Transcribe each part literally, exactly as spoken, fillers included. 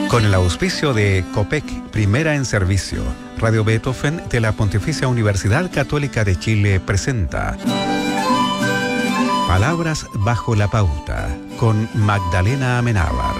Con el auspicio de COPEC, Primera en Servicio, Radio Beethoven de la Pontificia Universidad Católica de Chile presenta Palabras bajo la pauta, con Magdalena Amenábar.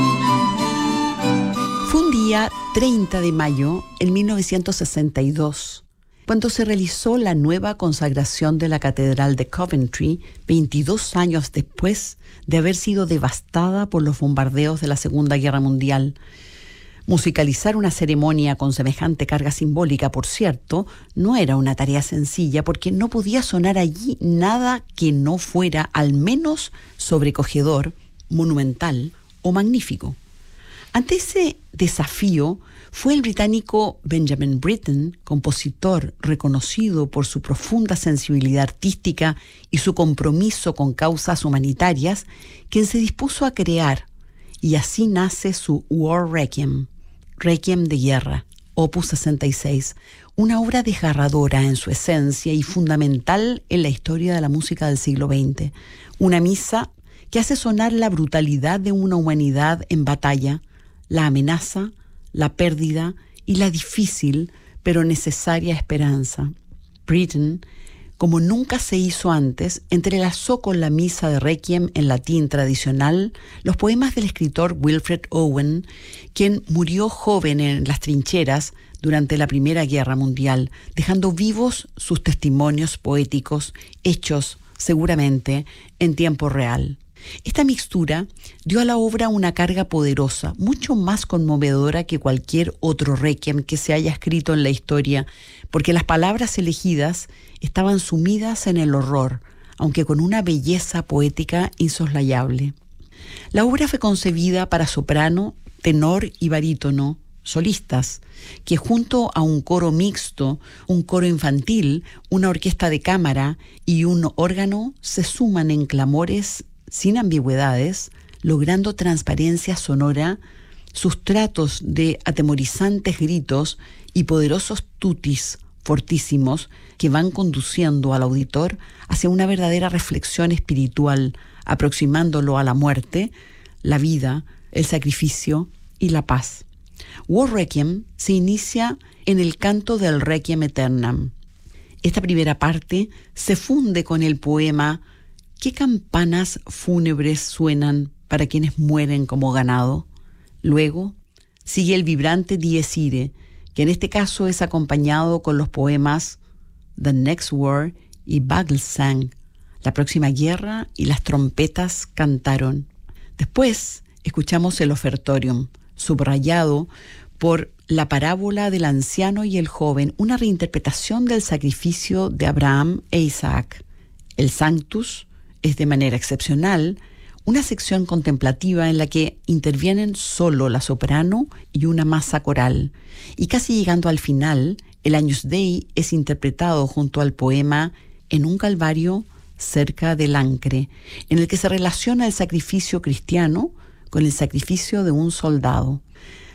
Fue un día treinta de mayo en mil novecientos sesenta y dos, cuando se realizó la nueva consagración de la Catedral de Coventry, veintidós años después de haber sido devastada por los bombardeos de la Segunda Guerra Mundial. Musicalizar una ceremonia con semejante carga simbólica, por cierto, no era una tarea sencilla, porque no podía sonar allí nada que no fuera al menos sobrecogedor, monumental o magnífico. Ante ese desafío, fue el británico Benjamin Britten, compositor reconocido por su profunda sensibilidad artística y su compromiso con causas humanitarias, quien se dispuso a crear, y así nace su War Requiem, Requiem de Guerra, opus sesenta y seis, una obra desgarradora en su esencia y fundamental en la historia de la música del siglo veinte, una misa que hace sonar la brutalidad de una humanidad en batalla, la amenaza, la pérdida y la difícil pero necesaria esperanza. Britten, como nunca se hizo antes, entrelazó con la misa de Requiem en latín tradicional los poemas del escritor Wilfred Owen, quien murió joven en las trincheras durante la Primera Guerra Mundial, dejando vivos sus testimonios poéticos, hechos seguramente en tiempo real. Esta mixtura dio a la obra una carga poderosa, mucho más conmovedora que cualquier otro requiem que se haya escrito en la historia, porque las palabras elegidas estaban sumidas en el horror, aunque con una belleza poética insoslayable. La obra fue concebida para soprano, tenor y barítono, solistas, que junto a un coro mixto, un coro infantil, una orquesta de cámara y un órgano se suman en clamores sin ambigüedades, logrando transparencia sonora, sustratos de atemorizantes gritos y poderosos tutis fortísimos que van conduciendo al auditor hacia una verdadera reflexión espiritual, aproximándolo a la muerte, la vida, el sacrificio y la paz. War Requiem se inicia en el canto del Requiem Aeternam. Esta primera parte se funde con el poema ¿Qué campanas fúnebres suenan para quienes mueren como ganado? Luego sigue el vibrante Dies Irae, que en este caso es acompañado con los poemas The Next War y Bagelsang, la próxima guerra y las trompetas cantaron. Después escuchamos el Ofertorium, subrayado por la parábola del anciano y el joven, una reinterpretación del sacrificio de Abraham e Isaac. El Sanctus es de manera excepcional una sección contemplativa en la que intervienen solo la soprano y una masa coral, y casi llegando al final, el Agnus Dei es interpretado junto al poema En un calvario cerca del Ancre, en el que se relaciona el sacrificio cristiano con el sacrificio de un soldado.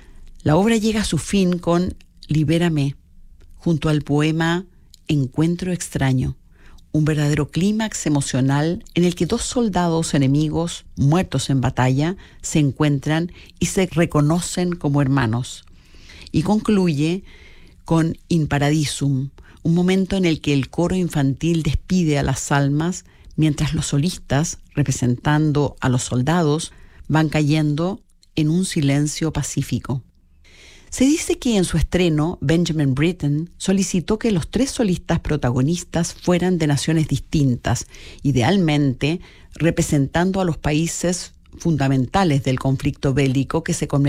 La obra llega a su fin con Libérame, junto al poema Encuentro extraño, un verdadero clímax emocional en el que dos soldados enemigos muertos en batalla se encuentran y se reconocen como hermanos. Y concluye con In Paradisum, un momento en el que el coro infantil despide a las almas mientras los solistas, representando a los soldados, van cayendo en un silencio pacífico. Se dice que en su estreno, Benjamin Britten solicitó que los tres solistas protagonistas fueran de naciones distintas, idealmente representando a los países fundamentales del conflicto bélico que se conmemoró